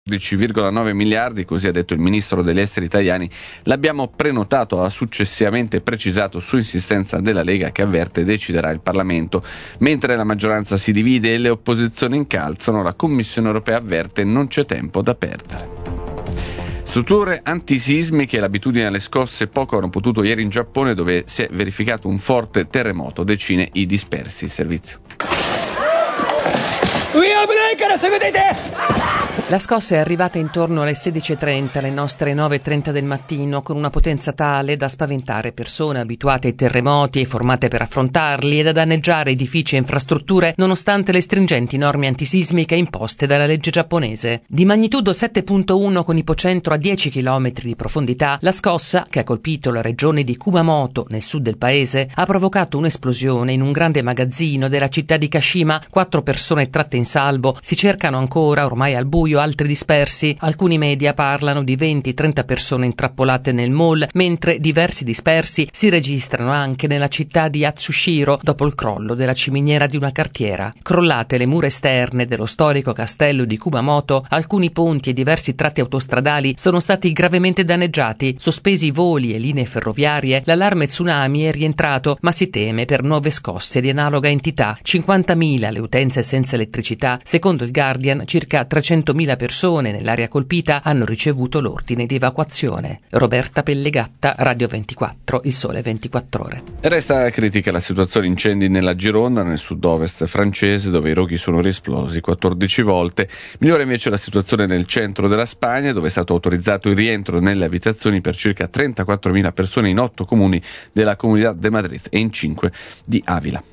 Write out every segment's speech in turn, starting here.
14,9 miliardi, così ha detto il ministro degli esteri italiani, l'abbiamo prenotato, ha successivamente precisato su insistenza della Lega, che avverte deciderà il Parlamento. Mentre la maggioranza si divide e le opposizioni incalzano, la Commissione europea avverte non c'è tempo da perdere. Strutture antisismiche e l'abitudine alle scosse poco hanno potuto ieri in Giappone, dove si è verificato un forte terremoto, decine i dispersi. Il servizio. La scossa è arrivata intorno alle 16:30, alle nostre 9:30 del mattino, con una potenza tale da spaventare persone abituate ai terremoti e formate per affrontarli e da danneggiare edifici e infrastrutture, nonostante le stringenti norme antisismiche imposte dalla legge giapponese. Di magnitudo 7.1 con ipocentro a 10 km di profondità, la scossa, che ha colpito la regione di Kumamoto, nel sud del paese, ha provocato un'esplosione in un grande magazzino della città di Kashima. 4 persone tratte in salvo, si cercano ancora, ormai al buio, altri dispersi. Alcuni media parlano di 20-30 persone intrappolate nel mall, mentre diversi dispersi si registrano anche nella città di Atsushiro dopo il crollo della ciminiera di una cartiera. Crollate le mura esterne dello storico castello di Kumamoto, alcuni ponti e diversi tratti autostradali sono stati gravemente danneggiati, sospesi i voli e linee ferroviarie, l'allarme tsunami è rientrato, ma si teme per nuove scosse di analoga entità. 50.000 le utenze senza elettricità. Secondo il Guardian, circa 300.000 persone nell'area colpita hanno ricevuto l'ordine di evacuazione. Roberta Pellegatta, Radio 24, Il Sole 24 Ore. Resta critica la situazione incendi nella Gironda, nel sud-ovest francese, dove i roghi sono riesplosi 14 volte. Migliore invece la situazione nel centro della Spagna, dove è stato autorizzato il rientro nelle abitazioni per circa 34.000 persone in 8 comuni della Comunidad de Madrid e in 5 di Avila.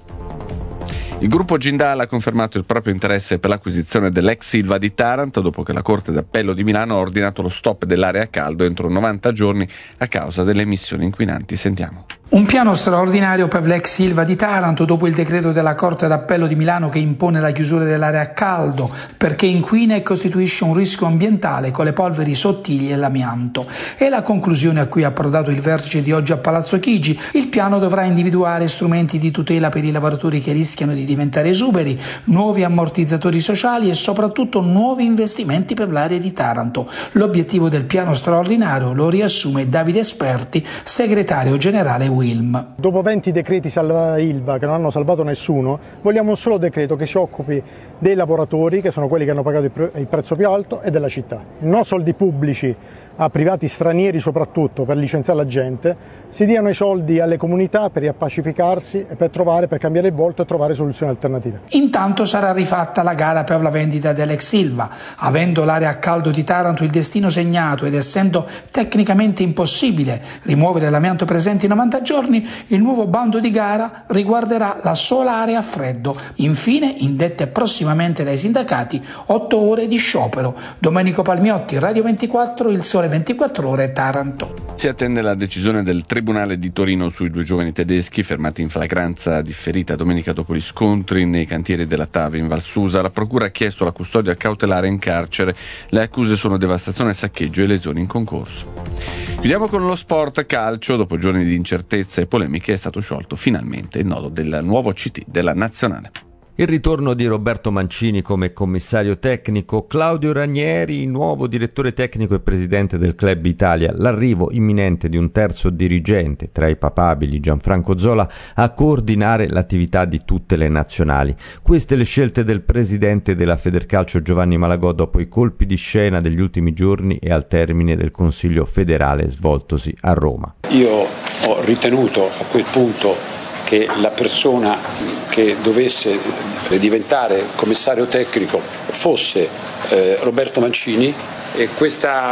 Il gruppo Jindal ha confermato il proprio interesse per l'acquisizione dell'ex Ilva di Taranto, dopo che la Corte d'Appello di Milano ha ordinato lo stop dell'area a caldo entro 90 giorni a causa delle emissioni inquinanti. Sentiamo. Un piano straordinario per l'ex Ilva di Taranto dopo il decreto della Corte d'Appello di Milano che impone la chiusura dell'area a caldo perché inquina e costituisce un rischio ambientale con le polveri sottili e l'amianto. È la conclusione a cui ha approdato il vertice di oggi a Palazzo Chigi. Il piano dovrà individuare strumenti di tutela per i lavoratori che rischiano di diventare esuberi, nuovi ammortizzatori sociali e soprattutto nuovi investimenti per l'area di Taranto. L'obiettivo del piano straordinario lo riassume Davide Esperti, segretario generale Wilm. Dopo 20 decreti salva Ilva che non hanno salvato nessuno, vogliamo un solo decreto che si occupi dei lavoratori, che sono quelli che hanno pagato il prezzo più alto, e della città. No soldi pubblici a privati stranieri soprattutto per licenziare la gente, si diano i soldi alle comunità per riappacificarsi e per cambiare il volto e trovare soluzioni alternative. Intanto sarà rifatta la gara per la vendita dell'ex Ilva. Avendo l'area a caldo di Taranto il destino segnato ed essendo tecnicamente impossibile rimuovere l'amianto presente in 90 giorni, il nuovo bando di gara riguarderà la sola area a freddo. Infine, indette prossimamente dai sindacati, 8 ore di sciopero. Domenico Palmiotti, Radio 24, Il Sole 24 Ore, Taranto. Si attende la decisione del Tribunale di Torino sui 2 giovani tedeschi fermati in flagranza differita domenica dopo gli scontri nei cantieri della TAV in Val Susa. La procura ha chiesto la custodia cautelare in carcere. Le accuse sono devastazione, saccheggio e lesioni in concorso. Chiudiamo con lo sport calcio. Dopo giorni di incertezza e polemiche è stato sciolto finalmente il nodo del nuovo CT della Nazionale. Il ritorno di Roberto Mancini come commissario tecnico, Claudio Ranieri, nuovo direttore tecnico e presidente del Club Italia, l'arrivo imminente di un terzo dirigente, tra i papabili Gianfranco Zola, a coordinare l'attività di tutte le nazionali. Queste le scelte del presidente della Federcalcio Giovanni Malagò dopo i colpi di scena degli ultimi giorni e al termine del Consiglio federale svoltosi a Roma. Io ho ritenuto a quel punto che la persona che dovesse diventare commissario tecnico fosse Roberto Mancini, e questa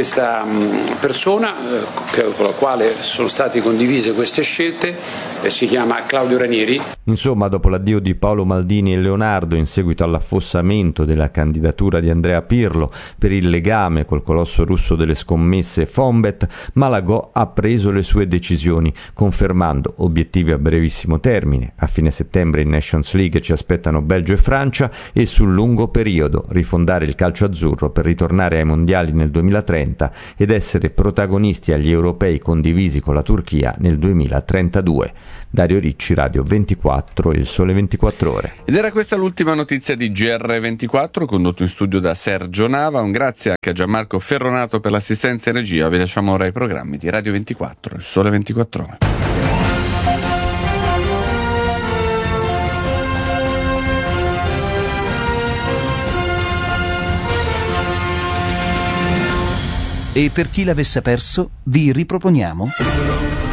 persona con la quale sono state condivise queste scelte si chiama Claudio Ranieri. Insomma, dopo l'addio di Paolo Maldini e Leonardo in seguito all'affossamento della candidatura di Andrea Pirlo per il legame col colosso russo delle scommesse Fonbet, Malagò ha preso le sue decisioni, confermando obiettivi a brevissimo termine, a fine settembre dicembre in Nations League ci aspettano Belgio e Francia, e sul lungo periodo rifondare il calcio azzurro per ritornare ai mondiali nel 2030 ed essere protagonisti agli europei condivisi con la Turchia nel 2032. Dario Ricci, Radio 24, Il Sole 24 Ore. Ed era questa l'ultima notizia di GR24, condotto in studio da Sergio Nava. Un grazie anche a Gianmarco Ferronato per l'assistenza in regia. Vi lasciamo ora i programmi di Radio 24, Il Sole 24 Ore. E per chi l'avesse perso, vi riproponiamo